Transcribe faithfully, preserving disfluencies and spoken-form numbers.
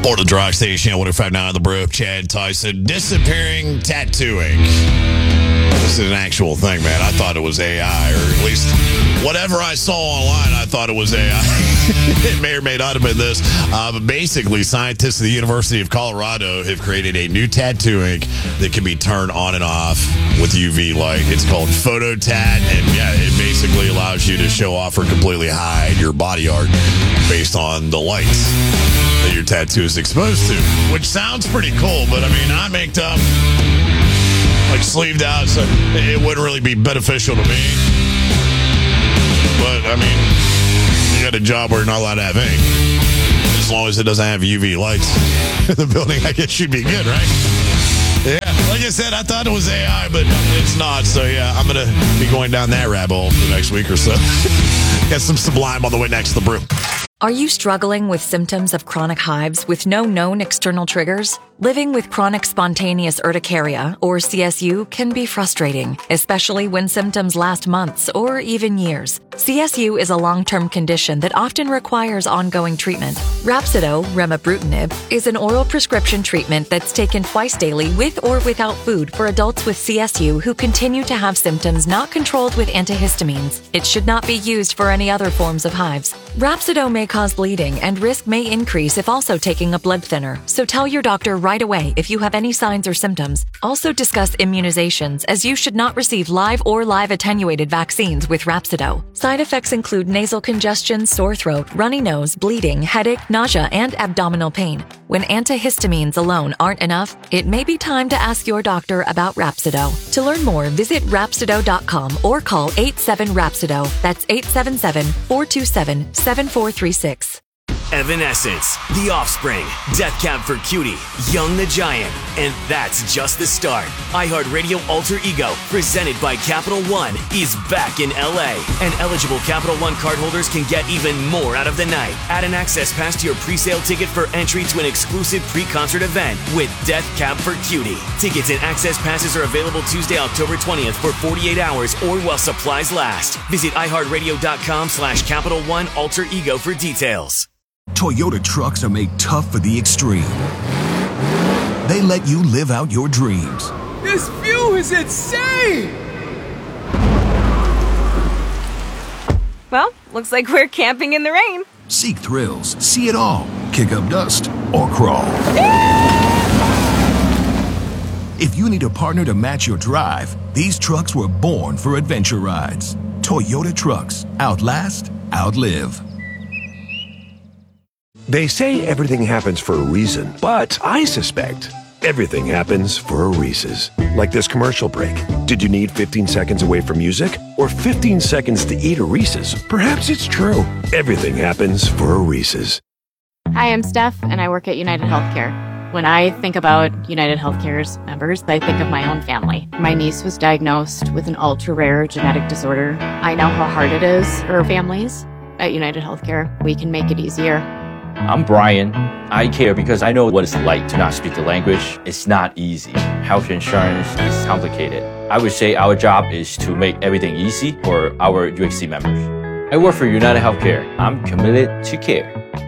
Board of Rock Station, one oh five point nine The Brew. Chad Tyson. Disappearing tattooing. This is an actual thing, man. I thought it was A I, or at least whatever I saw online, I thought it was A I. It may or may not have been this. Uh, but basically, scientists at the University of Colorado have created a new tattoo ink that can be turned on and off with U V light. It's called PhotoTat, and yeah, it basically allows you to show off or completely hide your body art based on the lights that your tattoo is exposed to, which sounds pretty cool, but I mean, I'm inked up, like sleeved out, so it wouldn't really be beneficial to me. But I mean, you got a job where you're not allowed to have ink. As long as it doesn't have U V lights in the building, I guess you'd be good, right? Yeah, like I said, I thought it was A I, but it's not. So yeah, I'm going to be going down that rabbit hole for the next week or so. Got some Sublime on the way next to The Brew. Are you struggling with symptoms of chronic hives with no known external triggers? Living with chronic spontaneous urticaria, or C S U, can be frustrating, especially when symptoms last months or even years. C S U is a long-term condition that often requires ongoing treatment. Rhapsido, remibrutinib, is an oral prescription treatment that's taken twice daily with or without food for adults with C S U who continue to have symptoms not controlled with antihistamines. It should not be used for any other forms of hives. Rhapsido may cause bleeding, and risk may increase if also taking a blood thinner, so tell your doctor right away if you have any signs or symptoms. Also discuss immunizations, as you should not receive live or live attenuated vaccines with Rhapsido. Side effects include nasal congestion, sore throat, runny nose, bleeding, headache, nausea, and abdominal pain. When antihistamines alone aren't enough, it may be time to ask your doctor about Rhapsido. To learn more, visit Rhapsido dot com or call eight seven Rhapsido. That's eight seven seven, four two seven, seven four three six. Evanescence, The Offspring, Death Cab for Cutie, Young the Giant, and that's just the start. iHeartRadio Alter Ego, presented by Capital One, is back in L A, and eligible Capital One cardholders can get even more out of the night. Add an access pass to your pre-sale ticket for entry to an exclusive pre-concert event with Death Cab for Cutie. Tickets and access passes are available Tuesday, October twentieth for forty-eight hours or while supplies last. Visit iHeartRadio.com slash Capital One Alter Ego for details. Toyota trucks are made tough for the extreme. They let you live out your dreams. This view is insane! Well, looks like we're camping in the rain. Seek thrills, see it all, kick up dust, or crawl. If you need a partner to match your drive, these trucks were born for adventure rides. Toyota trucks, outlast, outlive. They say everything happens for a reason, but I suspect everything happens for a Reese's. Like this commercial break. Did you need fifteen seconds away from music? Or fifteen seconds to eat a Reese's? Perhaps it's true. Everything happens for a Reese's. Hi, I'm Steph, and I work at United Healthcare. When I think about United Healthcare's members, I think of my own family. My niece was diagnosed with an ultra-rare genetic disorder. I know how hard it is for families. At United Healthcare, we can make it easier. I'm Brian. I care because I know what it's like to not speak the language. It's not easy. Health insurance is complicated. I would say our job is to make everything easy for our U H C members. I work for United Healthcare. I'm committed to care.